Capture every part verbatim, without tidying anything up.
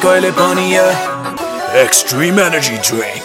कहिले पनि extreme energy drink.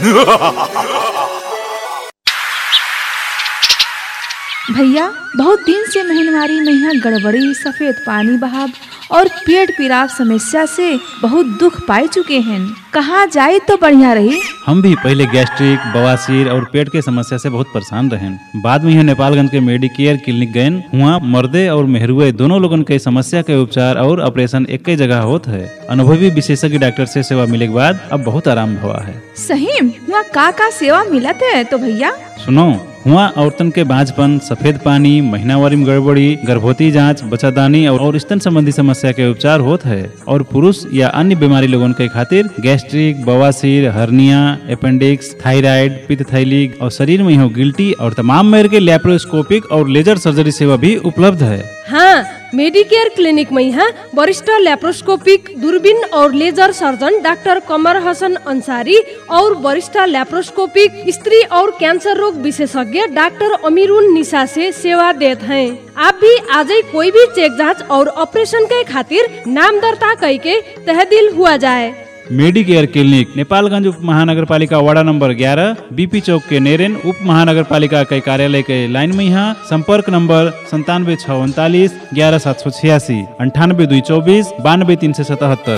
भैया बहुत दिन से महनवारी में यहाँ गड़बड़ी, सफेद पानी बहाव और पेट पीराव समस्या से बहुत दुख पाए चुके हैं। कहाँ जाए तो बढ़िया रही। हम भी पहले गैस्ट्रिक, बवासीर और पेट के समस्या से बहुत परेशान रहे। बाद में यहाँ नेपालगंज के मेडिकेयर क्लिनिक गए। वहाँ मर्दे और मेहरुए दोनों लोगन के समस्या के उपचार और ऑपरेशन एक ही जगह होता है। अनुभवी विशेषज्ञ डॉक्टर से सेवा मिले के बाद अब बहुत आराम हुआ है। सही वहाँ का का सेवा मिलत है तो भैया सुनो। हुआ औरतन के बांझपन, सफेद पानी, महीनावारी में गड़बड़ी, गर्भवती जांच, बच्चादानी और स्तन संबंधी समस्या के उपचार होता है। और पुरुष या अन्य बीमारी लोगों के खातिर गैस्ट्रिक, बवासीर, हर्निया, अपेंडिक्स, थायराइड, पित्त थैली और शरीर में हो गिल्टी और तमाम मेर के लैप्रोस्कोपिक और लेजर सर्जरी सेवा भी उपलब्ध है। हाँ, मेडिकेयर क्लिनिक में यहाँ वरिष्ठ लैप्रोस्कोपिक, दूरबीन और लेजर सर्जन डॉक्टर कमर हसन अंसारी और वरिष्ठ लैप्रोस्कोपिक, स्त्री और कैंसर रोग विशेषज्ञ डॉक्टर अमीरुन निशा से सेवा देते हैं। आप भी आज ही कोई भी चेक जांच और ऑपरेशन के खातिर नाम दर्ता करके तहदील हुआ जाए। मेडिकेयर क्लिनिक नेपालगंज उप महानगर पालिका वार्ड नंबर ग्यारह, बीपी चौक के नेरेन उप महानगर पालिका के कार्यालय के लाइन में यहाँ। संपर्क नंबर संतानवे छह उनतालीस ग्यारह सात सौ छियासी अंठानबे दो चौबीस बानबे तीन सौ सतहत्तर।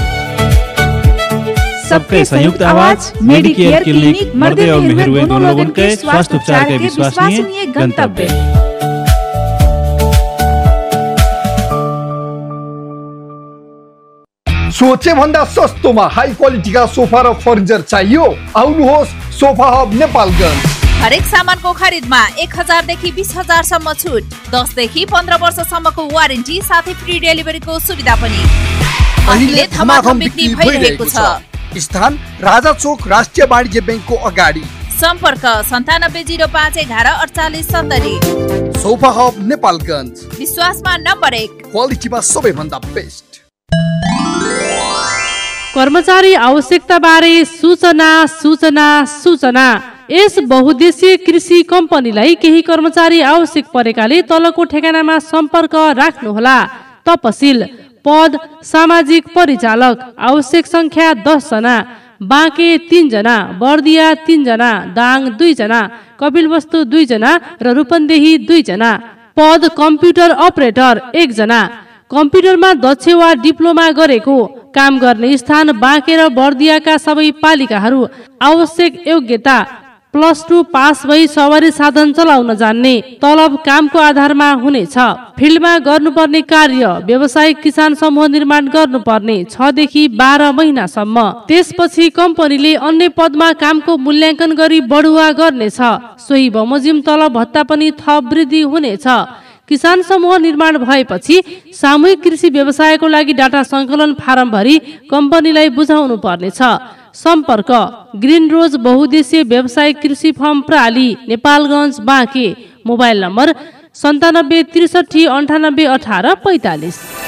सबके संयुक्त आवाज मेडिकेयर क्लिनिक, मर्दे और मेहरुए दोनों लोगों के स्वास्थ्य उपचार के विश्वसनीय गंतव्य। सोचे भन्दा सस्तोमा हाई क्वालिटीका सोफा र फर्निचर चाहियो? आउनुहोस् सोफा हब नेपालगञ्ज। हरेक सामानको खरिदमा एक हजार देखि बीस हजार सम्म छुट, दस देखि पन्ध्र वर्षसम्मको वारेन्टी साथै फ्री डेलिभरीको सुविधा पनि। अहिले धमाधम बिक्री भइरहेको छ। स्थान राजा चोक राष्ट्रिय वाणिज्य बैंकको अगाडि। सम्पर्क सन्तानब्बे जिरो पाँच एघार अडचालिस सत्तरी। सोफा हब नेपालगञ्ज, विश्वासमा नम्बर एक, क्वालिटीमा सबैभन्दा बेस्ट। कर्मचारी आवश्यकता बारे सूचना सूचना सूचना। यस बहुद्देशीय कृषि कम्पनीलाई केही कर्मचारी आवश्यक परेकाले तलको ठेगानामा सम्पर्क राख्नुहोला। तपसिल पद सामाजिक परिचालक, आवश्यक संख्या दस जना, बाँके तीन जना, बर्दिया तीन जना, दाङ दुई जना, कपिलवस्तु दुई जना र रूपन्देही दुई जना। पद कम्प्युटर अपरेटर एक जना, कम्प्युटरमा दक्ष वा डिप्लोमा गरेको। काम गर्ने स्थान बाँके र बर्दियाका सबै पालिकाहरू। आवश्यक योग्यता प्लस टू पास भई सवारी साधन चलाउन जान्ने। तलब कामको आधारमा हुनेछ। फिल्डमा गर्नुपर्ने कार्य व्यावसायिक किसान समूह निर्माण गर्नुपर्ने छ देखि बाह्र महिनासम्म। त्यसपछि कम्पनीले अन्य पदमा कामको मूल्याङ्कन गरी बढुवा गर्नेछ। सोही बमोजिम तलब भत्ता पनि थप वृद्धि हुनेछ। किसान समूह निर्माण भएपछि सामूहिक कृषि व्यवसायको लागि डाटा संकलन फारम भरी कम्पनीलाई बुझाउनु पर्नेछ। सम्पर्क ग्रीन रोज बहुद्देशीय व्यवसायिक कृषि form प्राली, Nepalgunj, Banke. Mobile number सन्तानब्बे त्रिसठी अन्ठानब्बे अठार पैंतालिस।